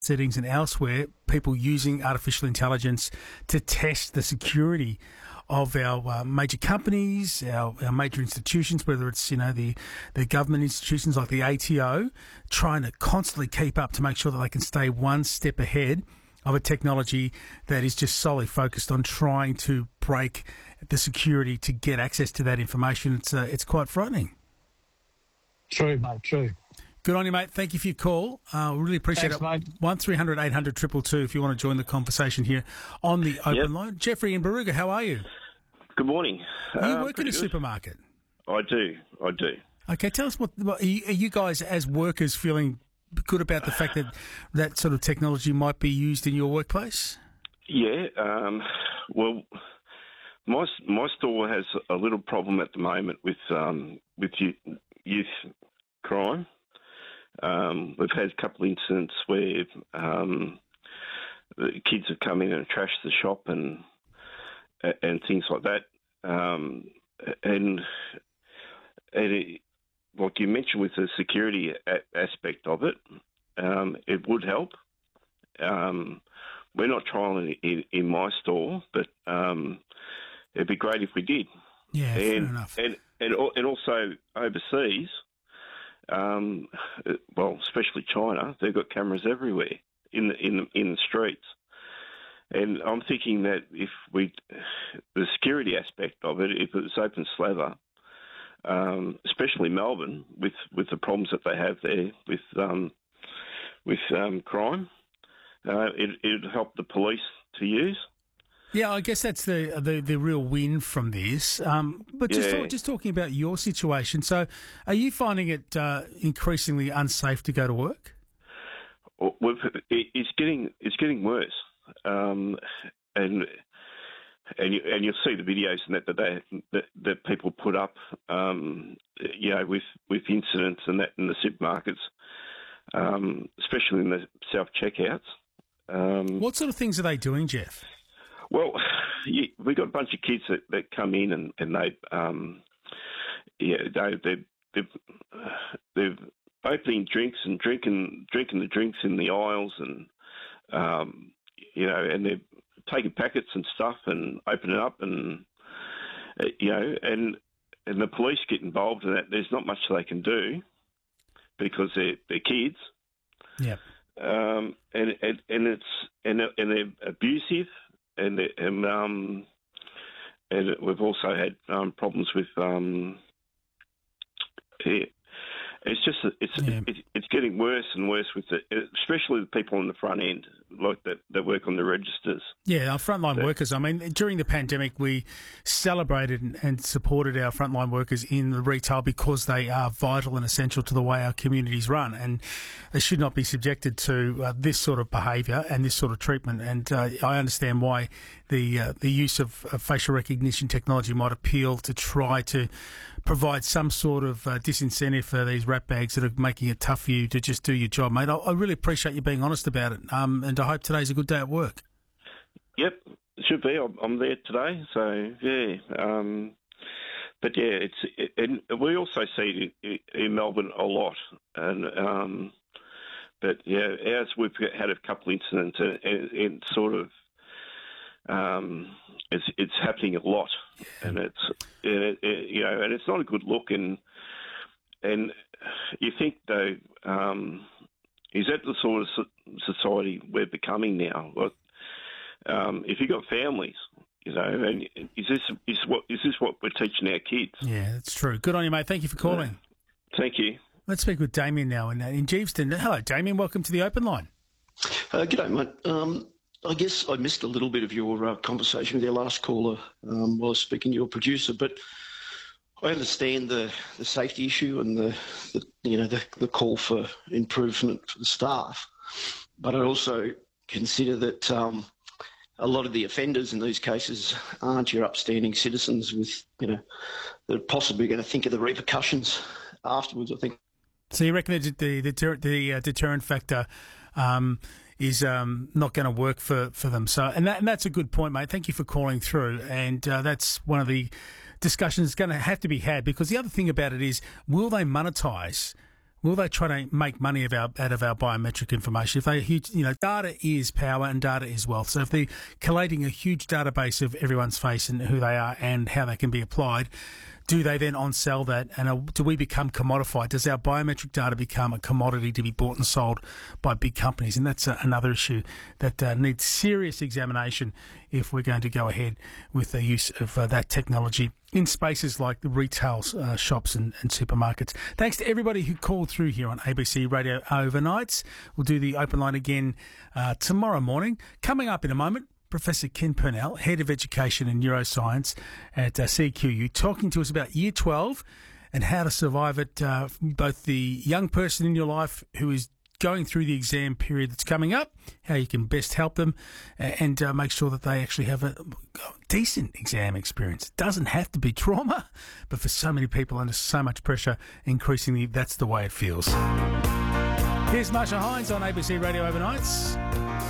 settings and elsewhere, people using artificial intelligence to test the security of our major companies, our major institutions, whether it's, the government institutions like the ATO, trying to constantly keep up to make sure that they can stay one step ahead of a technology that is just solely focused on trying to break the security to get access to that information. It's quite frightening. True, mate, true. Good on you, mate. Thank you for your call. Really appreciate it. Mate. 1300 800 222 if you want to join the conversation here on the open line. Jeffrey in Barooga, how are you? Good morning. You work in a supermarket? I do. Okay, tell us what are you guys as workers feeling good about the fact that that sort of technology might be used in your workplace? Yeah. Well, my store has a little problem at the moment with youth crime. We've had a couple of incidents where the kids have come in and trashed the shop and things like that. And like you mentioned with the security aspect of it, it would help. We're not trialing it in my store, but it'd be great if we did. Yeah, fair enough. And also overseas, well, especially China, they've got cameras everywhere in the streets. And I'm thinking that if the security aspect of it, if it was open slather, especially Melbourne, with the problems that they have there with crime, it'd help the police to use. Yeah, I guess that's the real win from this. But just talking about your situation, so are you finding it increasingly unsafe to go to work? It's getting worse, and you'll see the videos and that people put up, with incidents and that in the supermarkets, especially in the self checkouts. What sort of things are they doing, Jeff? Well, we got a bunch of kids that come in and they're opening drinks and drinking the drinks in the aisles and and they're taking packets and stuff and opening up and and the police get involved in that. There's not much they can do because they're kids. Yeah. And they're abusive. And we've also had problems with it's getting worse and worse with especially the people on the front end, like that work on the registers. Yeah, our frontline workers. I mean, during the pandemic, we celebrated and supported our frontline workers in the retail because they are vital and essential to the way our communities run, and they should not be subjected to this sort of behaviour and this sort of treatment. And I understand why the use of facial recognition technology might appeal to try to provide some sort of disincentive for these rat bags that are making it tough for you to just do your job, mate. I really appreciate you being honest about it, and I hope today's a good day at work. Yep, it should be. I'm there today, so yeah. But yeah, and we also see it in Melbourne a lot, and but yeah, ours we've had a couple of incidents, and sort of it's happening a lot, and and it's not a good look, and you think though, is that the sort of society we're becoming now? Like, if you've got families, and is this what we're teaching our kids? Yeah, that's true. Good on you, mate. Thank you for calling. Thank you. Let's speak with Damien now in Geeveston. Hello, Damien. Welcome to the Open Line. G'day, mate. I guess I missed a little bit of your conversation with your last caller while I was speaking to your producer, but I understand the safety issue and the call for improvement for the staff, but I also consider that a lot of the offenders in these cases aren't your upstanding citizens with that are possibly going to think of the repercussions afterwards, I think. So you reckon the deterrent factor is not going to work for them? So and that's a good point, mate. Thank you for calling through, and that's one of the discussions that's going to have to be had, because the other thing about it is, will they monetise will they try to make money out of our biometric information? If they, data is power and data is wealth. So if they're collating a huge database of everyone's face and who they are and how they can be applied, do they then on-sell that? And do we become commodified? Does our biometric data become a commodity to be bought and sold by big companies? And that's another issue that needs serious examination if we're going to go ahead with the use of that technology in spaces like the retail shops and supermarkets. Thanks to everybody who called through here on ABC Radio Overnights. We'll do the open line again tomorrow morning. Coming up in a moment, Professor Ken Purnell, Head of Education and Neuroscience at CQU, talking to us about Year 12 and how to survive it, both the young person in your life who is going through the exam period that's coming up, how you can best help them and make sure that they actually have a decent exam experience. It doesn't have to be trauma, but for so many people under so much pressure, increasingly that's the way it feels. Here's Marsha Hines on ABC Radio Overnights.